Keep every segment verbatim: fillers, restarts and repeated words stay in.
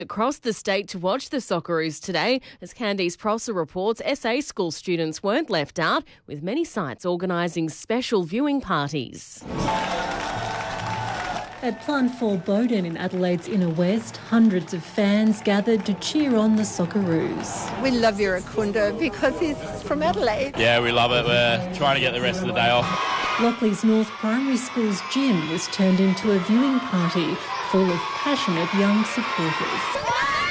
Across the state to watch the Socceroos today. As Candice Prosser reports, S A school students weren't left out, with many sites organising special viewing parties. At Plant four Bowden in Adelaide's inner west, hundreds of fans gathered to cheer on the Socceroos. We love Irukunda because he's from Adelaide. Yeah, we love it. We're trying to get the rest of the day off. Lockley's North Primary School's gym was turned into a viewing party full of passionate young supporters.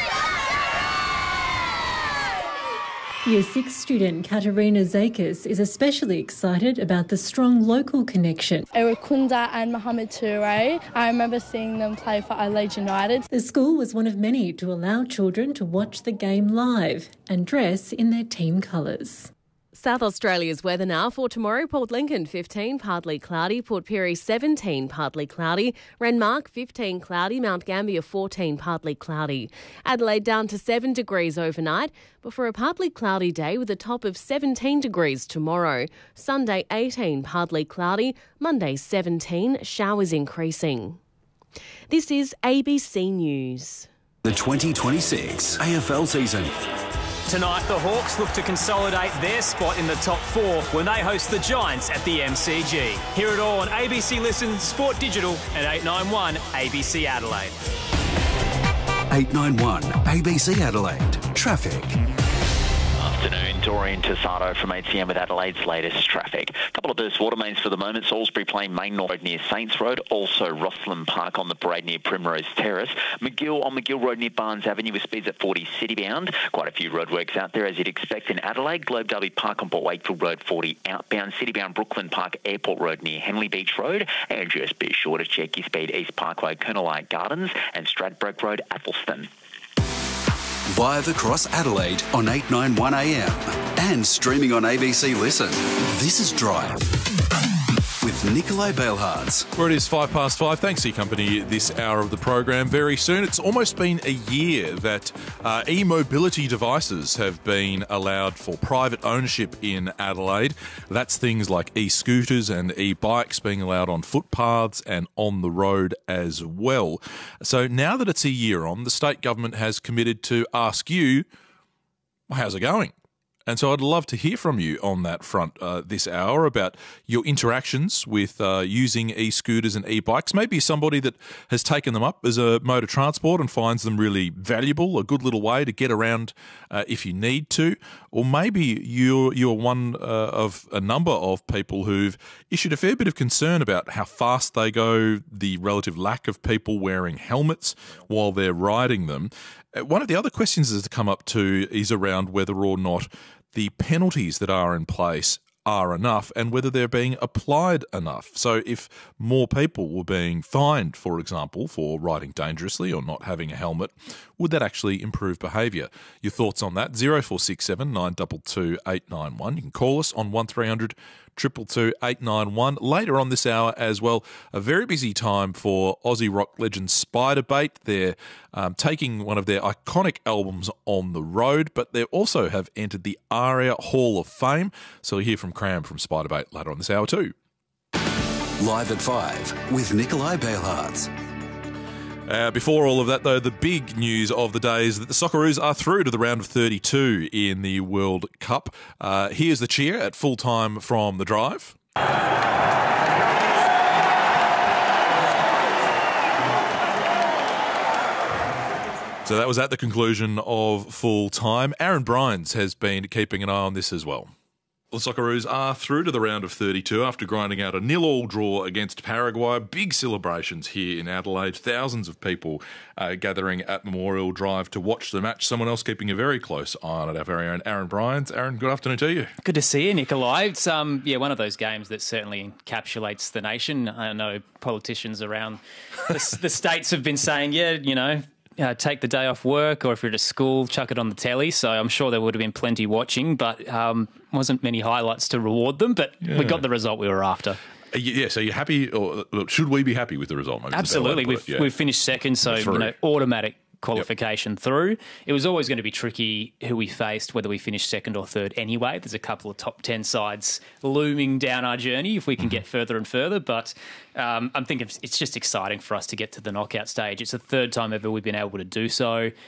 Year six student Katerina Zakis is especially excited about the strong local connection. Irukunda and Mohamed Toure, I remember seeing them play for Adelaide United. The school was one of many to allow children to watch the game live and dress in their team colours. South Australia's weather now for tomorrow. Port Lincoln fifteen, partly cloudy. Port Pirie seventeen, partly cloudy. Renmark fifteen, cloudy. Mount Gambier fourteen, partly cloudy. Adelaide down to seven degrees overnight, but for a partly cloudy day with a top of seventeen degrees tomorrow. Sunday eighteen, partly cloudy. Monday seventeen, showers increasing. This is A B C News. The twenty twenty-six A F L season. Tonight, the Hawks look to consolidate their spot in the top four when they host the Giants at the M C G. Hear it all on A B C Listen, Sport Digital and eight nine one A B C Adelaide. eight nine one A B C Adelaide. Traffic. Afternoon, Dorian Tassado from A T M with Adelaide's latest traffic. A couple of burst water mains for the moment. Salisbury Plain Main North Road near Saints Road. Also Rosslyn Park on the parade near Primrose Terrace. McGill on McGill Road near Barnes Avenue with speeds at forty citybound. Quite a few roadworks out there as you'd expect in Adelaide. Globe Derby Park on Port Wakefield Road forty outbound. Citybound Brooklyn Park Airport Road near Henley Beach Road. And just be sure to check your speed East Parkway, Colonel Light Gardens and Stradbroke Road, Athelston. Live across Adelaide on eight nine one A M and streaming on A B C Listen. This is Drive with Nikolai Bailhards. Where it is five past five. Thanks for your company this hour of the program. Very soon, it's almost been a year that uh, e-mobility devices have been allowed for private ownership in Adelaide. That's things like e-scooters and e-bikes being allowed on footpaths and on the road as well. So now that it's a year on, the state government has committed to ask you, how's it going? And so I'd love to hear from you on that front uh, this hour about your interactions with uh, using e-scooters and e-bikes. Maybe somebody that has taken them up as a mode of transport and finds them really valuable, a good little way to get around uh, if you need to. Or maybe you're, you're one uh, of a number of people who've issued a fair bit of concern about how fast they go, the relative lack of people wearing helmets while they're riding them. One of the other questions that's come up too is around whether or not the penalties that are in place are enough and whether they're being applied enough. So if more people were being fined, for example, for riding dangerously or not having a helmet, would that actually improve behaviour? Your thoughts on that? zero four six seven nine two two eight nine one. You can call us on one three hundred two two two eight nine one. Later on this hour as well, a very busy time for Aussie rock legend Spiderbait. They're um, taking one of their iconic albums on the road, but they also have entered the ARIA Hall of Fame. So we'll hear from Cram from Spiderbait later on this hour too. Live at five with Nikolai Bailhards. Uh, before all of that, though, the big news of the day is that the Socceroos are through to the round of thirty-two in the World Cup. Uh, here's the cheer at full time from the Drive. So that was at the conclusion of full time. Aaron Bryans has been keeping an eye on this as well. The Socceroos are through to the round of thirty-two after grinding out a nil-all draw against Paraguay. Big celebrations here in Adelaide. Thousands of people uh, gathering at Memorial Drive to watch the match. Someone else keeping a very close eye on it, our very own Aaron Bryans. Aaron, good afternoon to you. Good to see you, Nikolai. It's um, yeah, one of those games that certainly encapsulates the nation. I know politicians around the, the states have been saying, yeah, you know, Uh, take the day off work, or if you're at a school, chuck it on the telly. So I'm sure there would have been plenty watching, but um, wasn't many highlights to reward them. But yeah. We got the result we were after. Uh, yeah, so you're happy, or should we be happy with the result? Maybe absolutely. We've, yeah. we've finished second, so you know, automatic qualification yep. through. It was always going to be tricky who we faced, whether we finished second or third anyway. There's a couple of top ten sides looming down our journey if we can mm-hmm. get further and further. But um, I'm thinking it's just exciting for us to get to the knockout stage. It's the third time ever we've been able to do so.